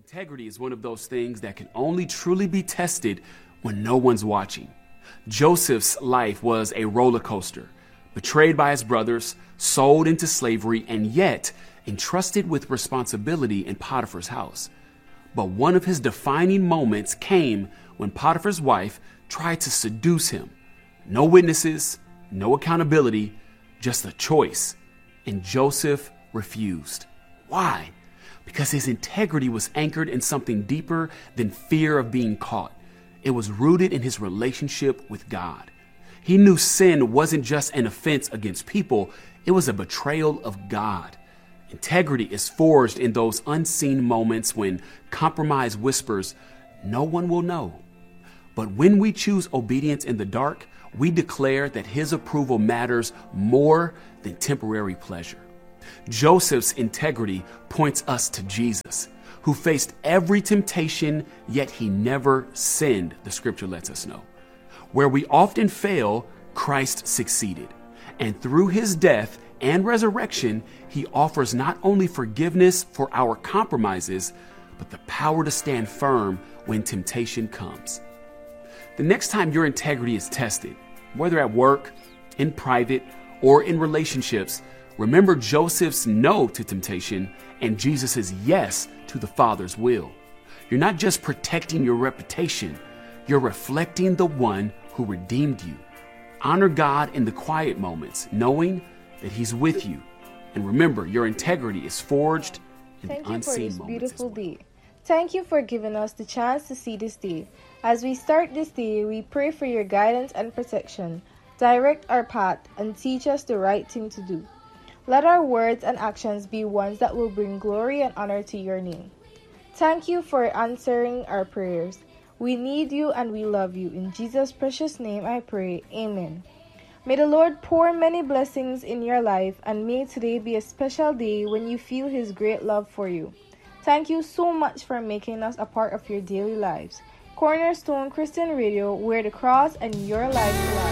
Integrity is one of those things that can only truly be tested when no one's watching. Joseph's life was a roller coaster, betrayed by his brothers, sold into slavery, and yet entrusted with responsibility in Potiphar's house. But one of his defining moments came when Potiphar's wife tried to seduce him. No witnesses, no accountability, just a choice. And Joseph refused. Why? Because his integrity was anchored in something deeper than fear of being caught. It was rooted in his relationship with God. He knew sin wasn't just an offense against people, it was a betrayal of God. Integrity is forged in those unseen moments when compromise whispers, "No one will know." But when we choose obedience in the dark, we declare that his approval matters more than temporary pleasure. Joseph's integrity points us to Jesus, who faced every temptation, yet he never sinned, the scripture lets us know. Where we often fail, Christ succeeded. And through his death and resurrection, he offers not only forgiveness for our compromises, but the power to stand firm when temptation comes. The next time your integrity is tested, whether at work, in private, or in relationships, remember Joseph's no to temptation and Jesus' yes to the Father's will. You're not just protecting your reputation, you're reflecting the one who redeemed you. Honor God in the quiet moments, knowing that he's with you. And remember, your integrity is forged in the unseen moments. Thank you for this beautiful day. Thank you for giving us the chance to see this day. As we start this day, we pray for your guidance and protection. Direct our path and teach us the right thing to do. Let our words and actions be ones that will bring glory and honor to your name. Thank you for answering our prayers. We need you and we love you. In Jesus' precious name I pray. Amen. May the Lord pour many blessings in your life, and may today be a special day when you feel his great love for you. Thank you so much for making us a part of your daily lives. Cornerstone Christian Radio, where the cross and your life collide.